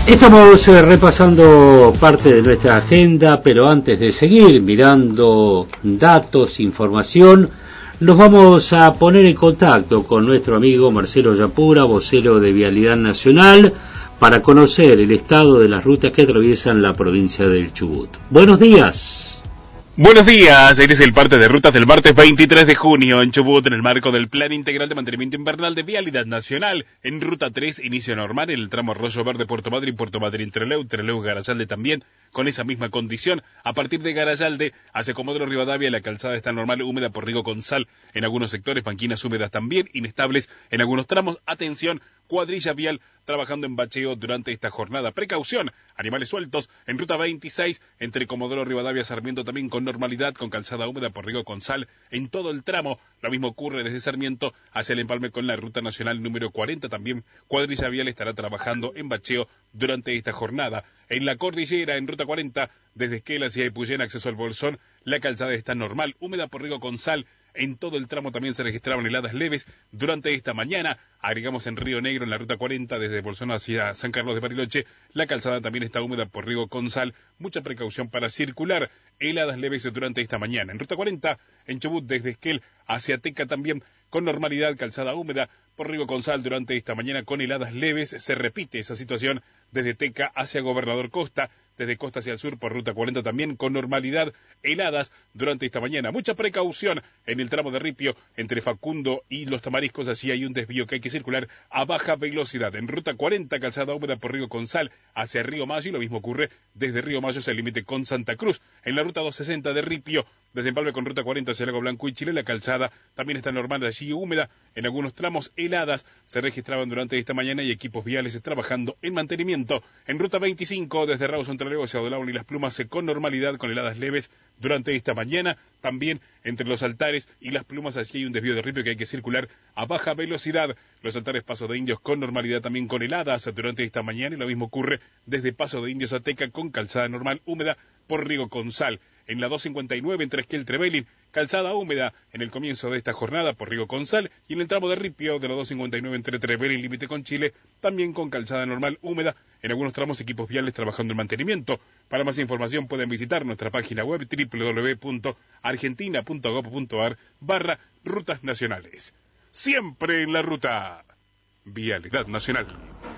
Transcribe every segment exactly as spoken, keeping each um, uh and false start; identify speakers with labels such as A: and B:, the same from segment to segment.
A: Estamos eh, repasando parte de nuestra agenda, pero antes de seguir mirando datos, información, nos vamos a poner en contacto con nuestro amigo Marcelo Yapura, vocero de Vialidad Nacional, para conocer el estado de las rutas que atraviesan la provincia del Chubut. Buenos días.
B: Buenos días, este es el parte de rutas del martes veintitrés de junio en Chubut, en el marco del Plan Integral de Mantenimiento Invernal de Vialidad Nacional. En Ruta tres, inicio normal en el tramo Arroyo Verde, Puerto Madryn, Puerto Madryn, Trelew, Trelew, Garayalde también, con esa misma condición. A partir de Garayalde, hacia Comodoro Rivadavia, la calzada está normal, húmeda por riego con sal en algunos sectores, banquinas húmedas también, inestables en algunos tramos. Atención, cuadrilla vial trabajando en bacheo durante esta jornada. Precaución, animales sueltos en Ruta veintiséis, entre Comodoro Rivadavia, Sarmiento también con normalidad, con calzada húmeda por riego con sal en todo el tramo. Lo mismo ocurre desde Sarmiento hacia el empalme con la Ruta Nacional número cuarenta, también cuadrilla vial estará trabajando en bacheo durante esta jornada. En la cordillera, en Ruta cuarenta, desde Esquel hacia Epuyén, acceso al Bolsón, la calzada está normal, húmeda por riego con sal. En todo el tramo también se registraban heladas leves durante esta mañana. Agregamos en Río Negro, en la Ruta cuarenta, desde Bolsón hacia San Carlos de Bariloche, la calzada también está húmeda por riego con sal. Mucha precaución para circular. Heladas leves durante esta mañana. En Ruta cuarenta, en Chubut, desde Esquel hacia Teca también, con normalidad, calzada húmeda por riego con sal durante esta mañana, con heladas leves. Se repite esa situación desde Teca hacia Gobernador Costa, desde Costa hacia el sur por Ruta cuarenta también, con normalidad, heladas durante esta mañana. Mucha precaución en el tramo de Ripio, entre Facundo y Los Tamariscos, allí hay un desvío que hay que circular a baja velocidad. En Ruta cuarenta, calzada húmeda por riego con sal hacia Río Mayo, y lo mismo ocurre desde Río Mayo hacia el límite con Santa Cruz. En la Ruta doscientos sesenta de Ripio, desde Empalme con Ruta cuarenta hacia Lago Blanco y Chile, la calzada también está normal, allí húmeda. En algunos tramos, heladas se registraban durante esta mañana y equipos viales trabajando en mantenimiento. En Ruta veinticinco, desde Rawson Trelew hacia Odolaun y Las Plumas, con normalidad, con heladas leves durante esta mañana. También entre Los Altares y Las Plumas, allí hay un desvío de Ripio que hay que circular a baja velocidad. Los Altares, Paso de Indios, con normalidad también con heladas durante esta mañana, y lo mismo ocurre desde Paso de Indios a Teca, con calzada normal húmeda por riego con sal. En la doscientos cincuenta y nueve, entre Esquel Trevelin, calzada húmeda en el comienzo de esta jornada por riego con sal, y en el tramo de Ripio de la doscientos cincuenta y nueve entre Trevelin y límite con Chile, también con calzada normal húmeda. En algunos tramos, equipos viales trabajando en mantenimiento. Para más información pueden visitar nuestra página web doble u doble u doble u punto argentina punto gob punto ar barra rutas nacionales. Siempre en la ruta. Vialidad Nacional.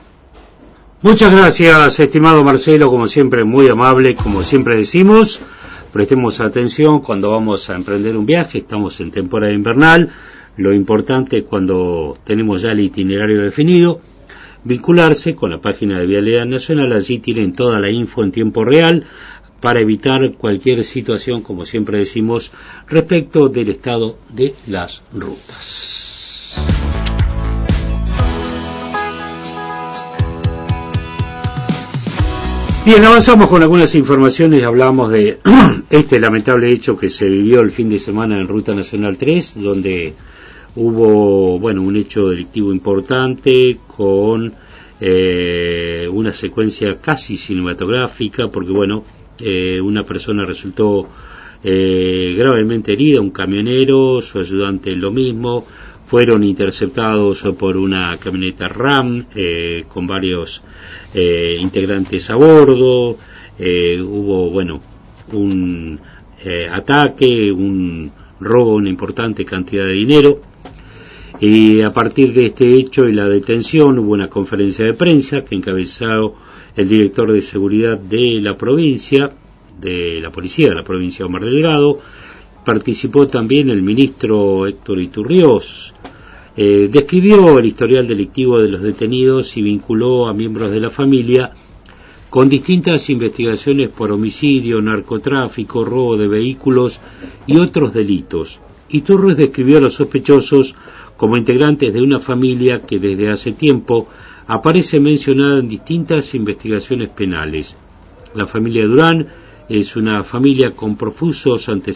A: Muchas gracias, estimado Marcelo, como siempre muy amable, como siempre decimos. Prestemos atención cuando vamos a emprender un viaje, estamos en temporada invernal. Lo importante, cuando tenemos ya el itinerario definido, vincularse con la página de Vialidad Nacional. Allí tienen toda la info en tiempo real para evitar cualquier situación, como siempre decimos, respecto del estado de las rutas. Bien, avanzamos con algunas informaciones. Hablamos de este lamentable hecho que se vivió el fin de semana en Ruta Nacional tres, donde hubo, bueno, un hecho delictivo importante con eh, una secuencia casi cinematográfica, porque, bueno, eh, una persona resultó eh, gravemente herida, un camionero, su ayudante lo mismo. Fueron interceptados por una camioneta RAM eh, con varios eh, integrantes a bordo. Eh, hubo, bueno, un eh, ataque, un robo, una importante cantidad de dinero. Y a partir de este hecho y la detención hubo una conferencia de prensa que encabezó el director de seguridad de la provincia, de la policía de la provincia, Omar Delgado. Participó también el ministro Héctor Iturriós. Eh, describió el historial delictivo de los detenidos y vinculó a miembros de la familia con distintas investigaciones por homicidio, narcotráfico, robo de vehículos y otros delitos. Iturriós describió a los sospechosos como integrantes de una familia que desde hace tiempo aparece mencionada en distintas investigaciones penales. La familia Durán es una familia con profusos antecedentes